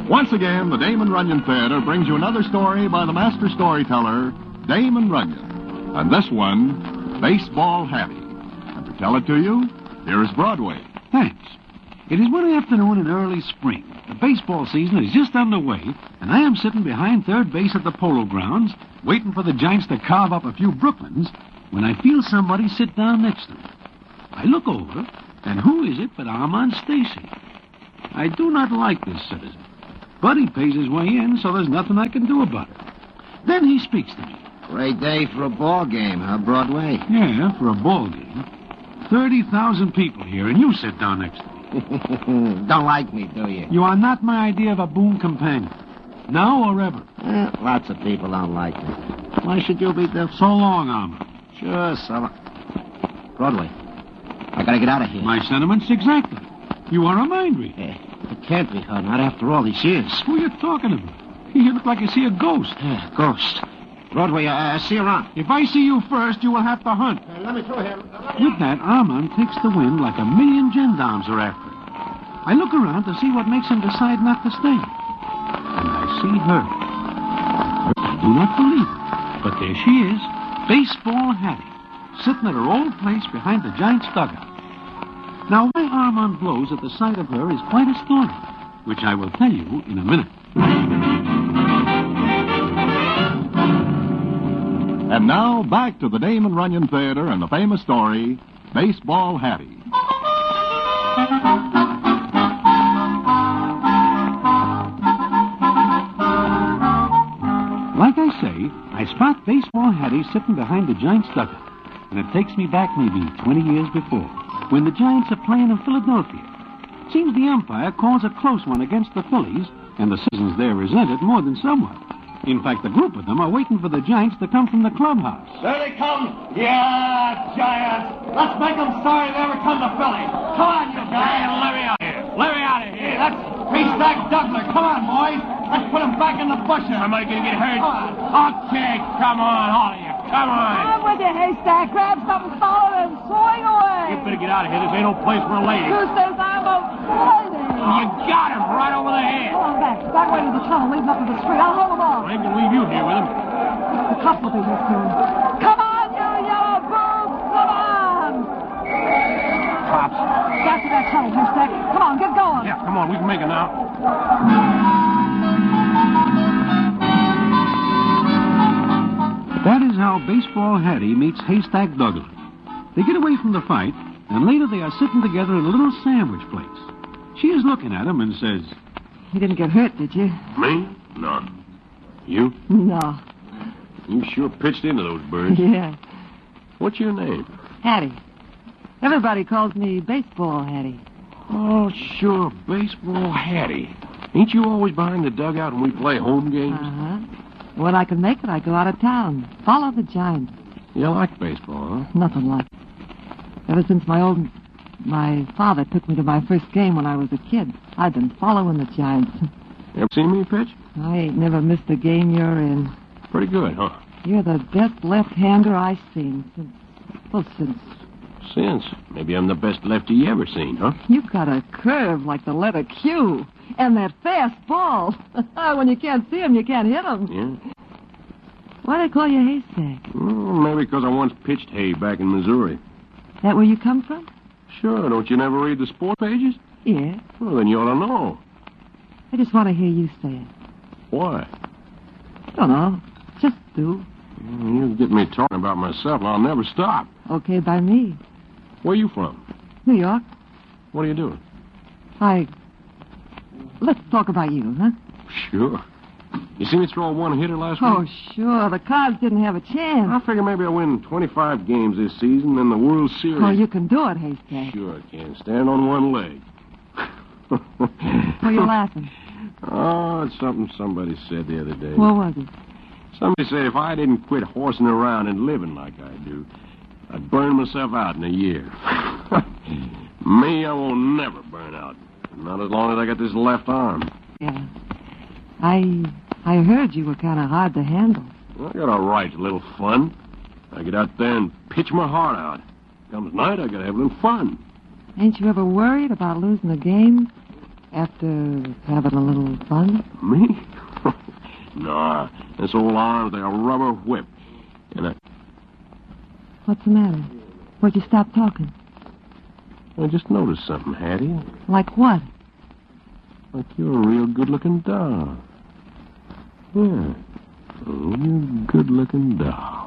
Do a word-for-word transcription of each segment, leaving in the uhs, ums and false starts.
Once again, the Damon Runyon Theater brings you another story by the master storyteller, Damon Runyon. And this one, Baseball Hattie. And to tell it to you, here is Broadway. Thanks. It is one afternoon in early spring. The baseball season is just underway, and I am sitting behind third base at the Polo Grounds, waiting for the Giants to carve up a few Brooklyns, when I feel somebody sit down next to me. I look over, and who is it but Armand Stacy? I do not like this citizen, but he pays his way in, so there's nothing I can do about it. Then he speaks to me. Great day for a ball game, huh, Broadway? Yeah, for a ball game. thirty thousand people here, and you sit down next to me. Don't like me, do you? You are not my idea of a boon companion. Now or ever. Eh, lots of people don't like me. Why should you be different? So long, Armand. Sure, so long. Broadway, I gotta get out of here. My sentiments exactly. You are a mind reader. Eh, it can't be her, not after all these years. Who are you talking about? You look like you see a ghost. Yeah, ghost. Broadway, I, I see you around. If I see you first, you will have to hunt. Hey, let me through here. With that, Armand takes the wind like a million gendarmes are after him. I look around to see what makes him decide not to stay. And I see her. I do not believe it, but there she is, Baseball Hattie, sitting at her old place behind the Giants' dugout. Now, why Armand blows at the sight of her is quite a story, which I will tell you in a minute. And now, back to the Damon Runyon Theater and the famous story, Baseball Hattie. Like I say, I spot Baseball Hattie sitting behind the Giants' dugout, and it takes me back maybe twenty years before, when the Giants are playing in Philadelphia. Seems the umpire calls a close one against the Phillies, and the citizens there resent it more than somewhat. In fact, a group of them are waiting for the Giants to come from the clubhouse. There they come. Yeah, Giants. Let's make them sorry they ever come to Philly. Come on, you guys. Hey, let me out of here. Let me out of here. That's Haystack Douglas. Come on, boys. Let's put him back in the bushes. Somebody gonna get hurt. Come on. Okay, come on, all of you. Come on. I'm with you, Haystack. Grab something solid and swing away. You better get out of here. This ain't no place for a lady. Who says I'm a lady? You got him right over the head. Come on back. Back way to the tunnel leading up to the street. I'll hold them off. I ain't gonna leave you here with him. The cops will be here soon. Come on, you yellow boobs. Come on. Cops. Back to that tunnel, Haystack. Come on, get going. Yeah, come on. We can make it now. That is how Baseball Hattie meets Haystack Douglas. They get away from the fight, and later they are sitting together in a little sandwich place. She is looking at him and says, You didn't get hurt, did you? Me? No. You? No. You sure pitched into those birds. Yeah. What's your name? Hattie. Everybody calls me Baseball Hattie. Oh, sure, Baseball Hattie. Ain't you always behind the dugout when we play home games? Uh-huh. When I can make it, I go out of town. Follow the Giants. You like baseball, huh? Nothing like it. Ever since my old... My father took me to my first game when I was a kid. I've been following the Giants. Ever seen me pitch? I ain't never missed a game you're in. Pretty good, huh? You're the best left-hander I've seen since... Well, since... Since. Maybe I'm the best lefty you ever seen, huh? You've got a curve like the letter Q. And that fast ball. When you can't see him, you can't hit him. Yeah? Why do they call you Haystack? Well, maybe because I once pitched hay back in Missouri. That where you come from? Sure, don't you never read the sport pages? Yeah. Well, then you ought to know. I just want to hear you say it. Why? Don't know. Just do. You get me talking about myself, and I'll never stop. Okay by me. Where you from? New York. What are you doing? I... Let's talk about you, huh? Sure. You see me throw a one-hitter last week? Oh, sure. The Cards didn't have a chance. I figure maybe I win twenty-five games this season in the World Series. Oh, you can do it, Haystack. Sure I can. Stand on one leg. Why are you laughing? Oh, it's something somebody said the other day. What was it? Somebody said if I didn't quit horsing around and living like I do, I'd burn myself out in a year. Me, I won't never burn out. Not as long as I got this left arm. Yeah. I I heard you were kind of hard to handle. I got a right to a little fun. I get out there and pitch my heart out. Comes night, I gotta have a little fun. Ain't you ever worried about losing a game? After having a little fun? Me? Nah, this old arm's like a rubber whip. And I, What's the matter? Where'd you stop talking? I just noticed something, Hattie. Like what? Like you're a real good-looking doll. Yeah, a real good-looking doll.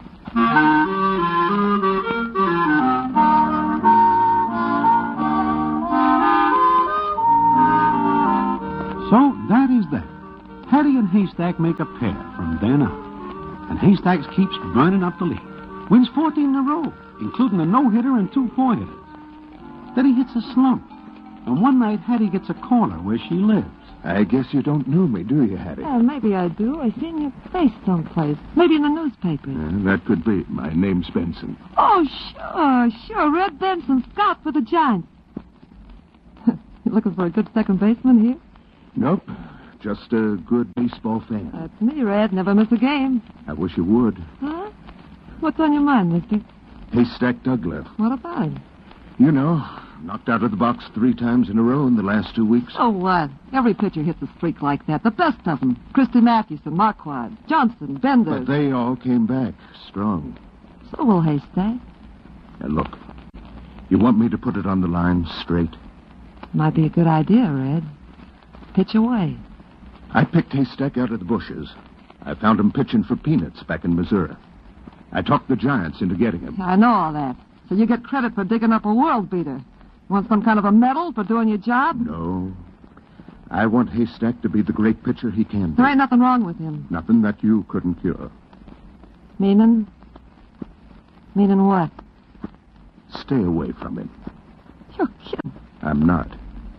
So, that is that. Hattie and Haystack make a pair from then on. And Haystack keeps burning up the lead. Wins fourteen in a row, including a no-hitter and two four-hitters. Then he hits a slump. And one night, Hattie gets a corner where she lives. I guess you don't know me, do you, Hattie? Well, maybe I do. I seen your face someplace. Maybe in the newspaper. Uh, that could be. My name's Benson. Oh, sure, sure. Red Benson, scout for the Giants. You looking for a good second baseman here? Nope. Just a good baseball fan. That's me, Red. Never miss a game. I wish you would. Huh? What's on your mind, mister? Haystack Douglas. What about him? You know, knocked out of the box three times in a row in the last two weeks. So what? Every pitcher hits a streak like that. The best of them. Christy Mathewson, Marquardt, Johnson, Bender. But they all came back strong. So will Haystack. Now, look. You want me to put it on the line straight? Might be a good idea, Red. Pitch away. I picked Haystack out of the bushes. I found him pitching for peanuts back in Missouri. I talked the Giants into getting him. I know all that. So you get credit for digging up a world beater. Want some kind of a medal for doing your job? No. I want Haystack to be the great pitcher he can be. There ain't nothing wrong with him. Nothing that you couldn't cure. Meaning? Meaning what? Stay away from him. You're kidding. I'm not.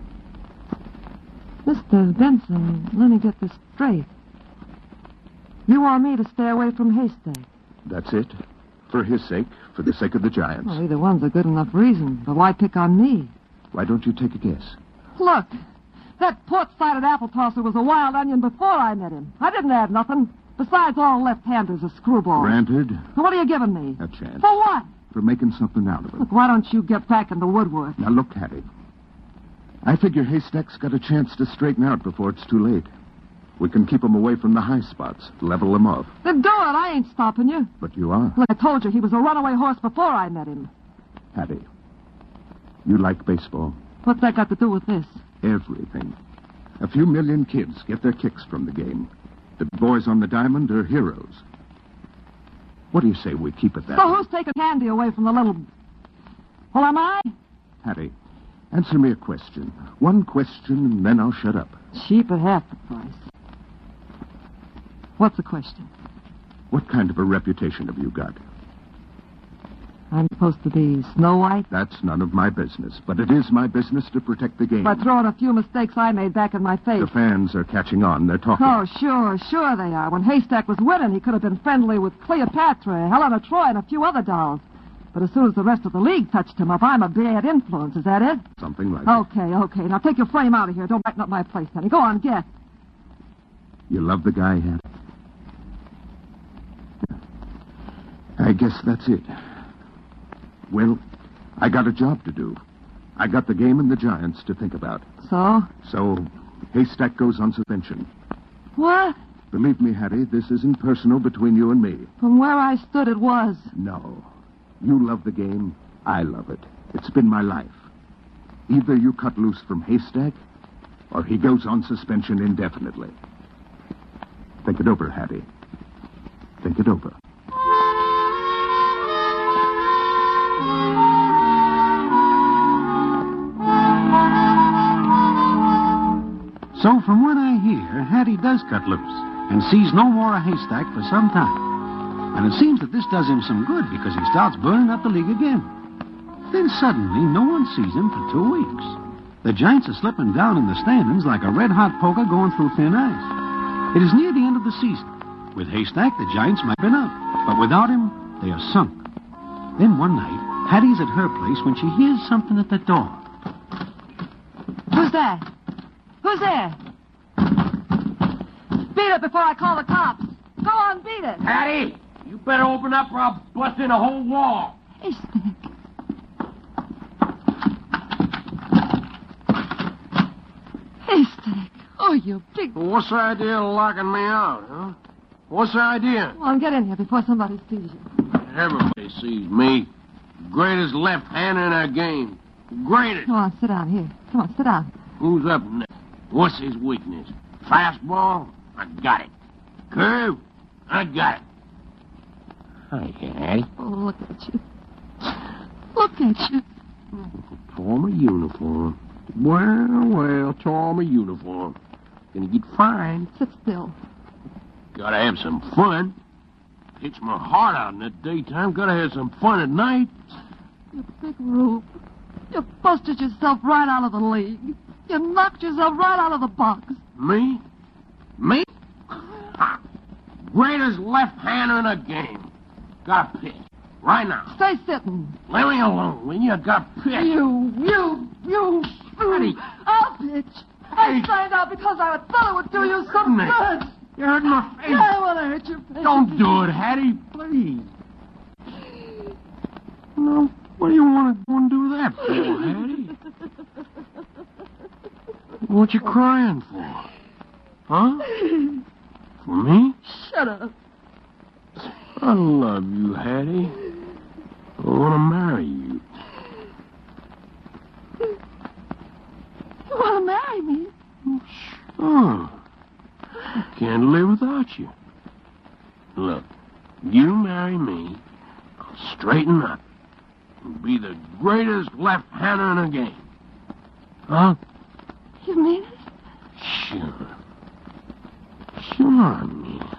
Mister Benson, let me get this straight. You want me to stay away from Haystack? That's it. For his sake, for the sake of the Giants. Well, either one's a good enough reason. But why pick on me? Why don't you take a guess? Look, that port-sided apple tosser was a wild onion before I met him. I didn't add nothing. Besides, all left-handers are screwballs. Granted. So what are you giving me? A chance. For what? For making something out of it. Look, why don't you get back in the woodwork? Now, look, Hattie. I figure Haystack's got a chance to straighten out before it's too late. We can keep him away from the high spots, level him off. Then do it. I ain't stopping you. But you are. Look, I told you he was a runaway horse before I met him. Hattie, you like baseball? What's that got to do with this? Everything. A few million kids get their kicks from the game. The boys on the diamond are heroes. What do you say we keep it that So way? who's taking candy away from the little... Well, am I? Hattie, answer me a question. One question, and then I'll shut up. Cheap at half the price. What's the question? What kind of a reputation have you got? I'm supposed to be Snow White? That's none of my business, but it is my business to protect the game. By throwing a few mistakes I made back in my face. The fans are catching on. They're talking. Oh, sure, sure they are. When Haystack was winning, he could have been friendly with Cleopatra, Helena Troy, and a few other dolls. But as soon as the rest of the league touched him up, I'm a bad influence. Is that it? Something like Okay, okay. Now take your frame out of here. Don't lighten up my place, honey. Go on, get. that. You love the guy, Hattie? I guess that's it. Well, I got a job to do. I got the game and the Giants to think about. So? So, Haystack goes on suspension. What? Believe me, Hattie, this isn't personal between you and me. From where I stood, it was. No. You love the game. I love it. It's been my life. Either you cut loose from Haystack, or he goes on suspension indefinitely. Think it over, Hattie. Think it over. So, from what I hear, Hattie does cut loose and sees no more of Haystack for some time. And it seems that this does him some good because he starts burning up the league again. Then suddenly, no one sees him for two weeks. The Giants are slipping down in the standings like a red-hot poker going through thin ice. It is near the end of the season. With Haystack, the Giants might have been up. But without him, they are sunk. Then one night, Hattie's at her place when she hears something at the door. Who's that? Who's there? Beat it before I call the cops. Go on, beat it. Hattie, you better open up or I'll bust in a whole wall. Haystack. Haystack. Oh, you big... Well, what's the idea of locking me out, huh? What's the idea? Come on, get in here before somebody sees you. Everybody sees me. Greatest left-hander in our game. Greatest. Come on, sit down here. Come on, sit down. Who's up next? What's his weakness? Fastball? I got it. Curve? I got it. Hi, Hattie. Oh, look at you. Look at you. Tore my uniform. Well, well, tore my uniform. Gonna get fined. Sit still. Gotta have some fun. Hits my heart out in the daytime. Gotta have some fun at night. You big rube. You busted yourself right out of the league. You knocked yourself right out of the box. Me? Me? Ha. Greatest left-hander in the game. Got a pitch. Right now. Stay sitting. Leave me alone, will you? I got a pitch. You, you, you. Hattie. I'll pitch. I signed out because I thought it would do you some Me. good. You hurt my face. I want to hurt your face. Don't do it, Hattie, please. No, what do you want to go and do that for, Hattie? What you crying for? Huh? For me? Shut up. I love you, Hattie. I want to marry you. You want to marry me? Sure. I can't live without you. Look, you marry me, I'll straighten up and be the greatest left-hander in the game. Huh? You mean it? Sure. Sure, I mean